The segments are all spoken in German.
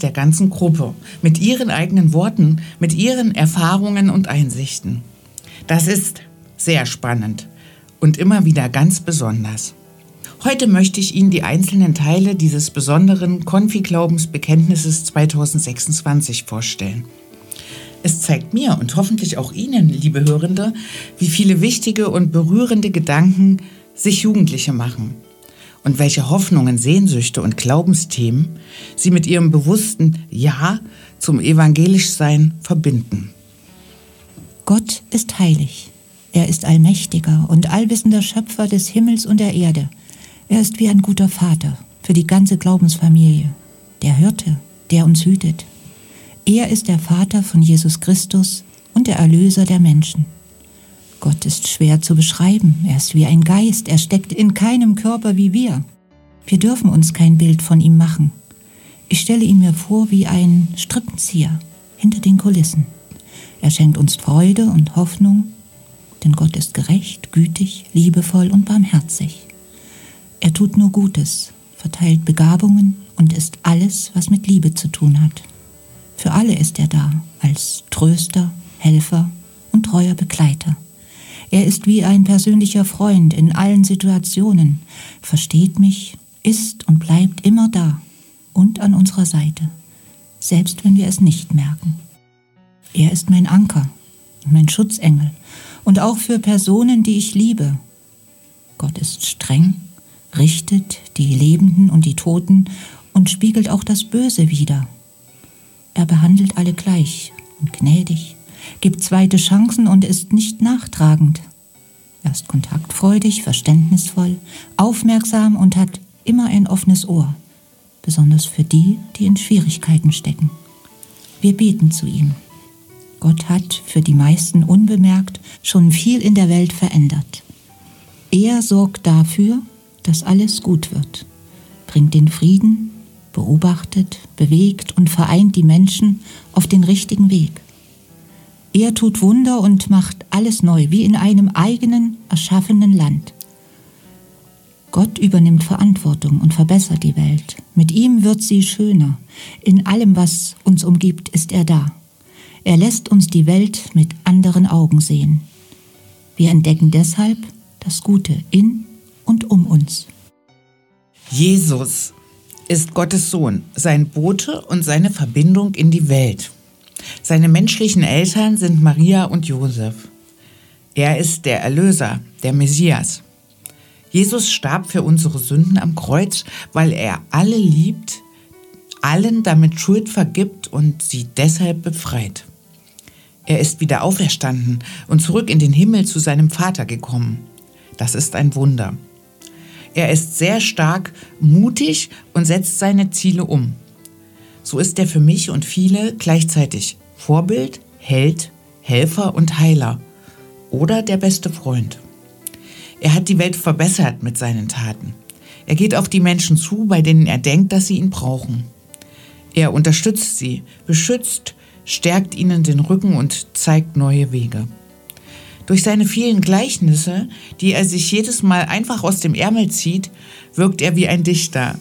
der ganzen Gruppe, mit ihren eigenen Worten, mit ihren Erfahrungen und Einsichten. Das ist sehr spannend und immer wieder ganz besonders. Heute möchte ich Ihnen die einzelnen Teile dieses besonderen Konfi-Glaubensbekenntnisses 2026 vorstellen. Es zeigt mir und hoffentlich auch Ihnen, liebe Hörende, wie viele wichtige und berührende Gedanken sich Jugendliche machen und welche Hoffnungen, Sehnsüchte und Glaubensthemen sie mit ihrem bewussten Ja zum Evangelischsein verbinden. Gott ist heilig. Er ist allmächtiger und allwissender Schöpfer des Himmels und der Erde. Er ist wie ein guter Vater für die ganze Glaubensfamilie, der Hirte, der uns hütet. Er ist der Vater von Jesus Christus und der Erlöser der Menschen. Gott ist schwer zu beschreiben. Er ist wie ein Geist. Er steckt in keinem Körper wie wir. Wir dürfen uns kein Bild von ihm machen. Ich stelle ihn mir vor wie ein Strippenzieher hinter den Kulissen. Er schenkt uns Freude und Hoffnung, denn Gott ist gerecht, gütig, liebevoll und barmherzig. Er tut nur Gutes, verteilt Begabungen und ist alles, was mit Liebe zu tun hat. Für alle ist er da, als Tröster, Helfer und treuer Begleiter. Er ist wie ein persönlicher Freund in allen Situationen, versteht mich, ist und bleibt immer da und an unserer Seite, selbst wenn wir es nicht merken. Er ist mein Anker und mein Schutzengel und auch für Personen, die ich liebe. Gott ist streng, richtet die Lebenden und die Toten und spiegelt auch das Böse wider. Er behandelt alle gleich und gnädig, gibt zweite Chancen und ist nicht nachtragend. Er ist kontaktfreudig, verständnisvoll, aufmerksam und hat immer ein offenes Ohr, besonders für die, die in Schwierigkeiten stecken. Wir beten zu ihm. Gott hat für die meisten unbemerkt schon viel in der Welt verändert. Er sorgt dafür, dass alles gut wird, bringt den Frieden, beobachtet, bewegt und vereint die Menschen auf den richtigen Weg. Er tut Wunder und macht alles neu, wie in einem eigenen, erschaffenen Land. Gott übernimmt Verantwortung und verbessert die Welt. Mit ihm wird sie schöner. In allem, was uns umgibt, ist er da. Er lässt uns die Welt mit anderen Augen sehen. Wir entdecken deshalb das Gute in und um uns. Jesus ist Gottes Sohn, sein Bote und seine Verbindung in die Welt. Seine menschlichen Eltern sind Maria und Josef. Er ist der Erlöser, der Messias. Jesus starb für unsere Sünden am Kreuz, weil er alle liebt, allen damit Schuld vergibt und sie deshalb befreit. Er ist wieder auferstanden und zurück in den Himmel zu seinem Vater gekommen. Das ist ein Wunder. Er ist sehr stark, mutig und setzt seine Ziele um. So ist er für mich und viele gleichzeitig Vorbild, Held, Helfer und Heiler oder der beste Freund. Er hat die Welt verbessert mit seinen Taten. Er geht auf die Menschen zu, bei denen er denkt, dass sie ihn brauchen. Er unterstützt sie, beschützt, stärkt ihnen den Rücken und zeigt neue Wege. Durch seine vielen Gleichnisse, die er sich jedes Mal einfach aus dem Ärmel zieht, wirkt er wie ein Dichter.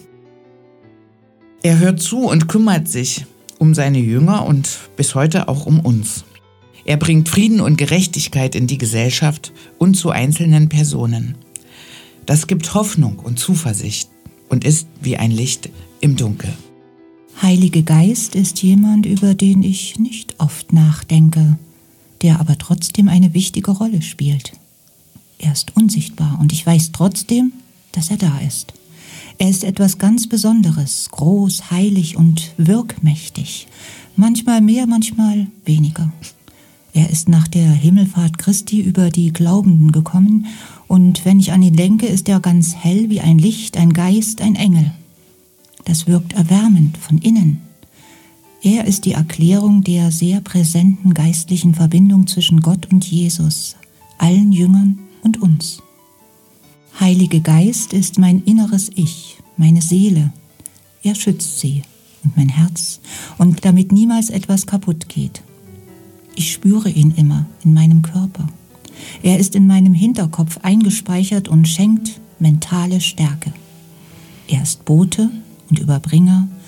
Er hört zu und kümmert sich um seine Jünger und bis heute auch um uns. Er bringt Frieden und Gerechtigkeit in die Gesellschaft und zu einzelnen Personen. Das gibt Hoffnung und Zuversicht und ist wie ein Licht im Dunkel. Heilige Geist ist jemand, über den ich nicht oft nachdenke, der aber trotzdem eine wichtige Rolle spielt. Er ist unsichtbar und ich weiß trotzdem, dass er da ist. Er ist etwas ganz Besonderes, groß, heilig und wirkmächtig. Manchmal mehr, manchmal weniger. Er ist nach der Himmelfahrt Christi über die Glaubenden gekommen und wenn ich an ihn denke, ist er ganz hell wie ein Licht, ein Geist, ein Engel. Das wirkt erwärmend von innen. Er ist die Erklärung der sehr präsenten geistlichen Verbindung zwischen Gott und Jesus, allen Jüngern und uns. Heilige Geist ist mein inneres Ich, meine Seele. Er schützt sie und mein Herz und damit niemals etwas kaputt geht. Ich spüre ihn immer in meinem Körper. Er ist in meinem Hinterkopf eingespeichert und schenkt mentale Stärke. Er ist Bote und Überbringer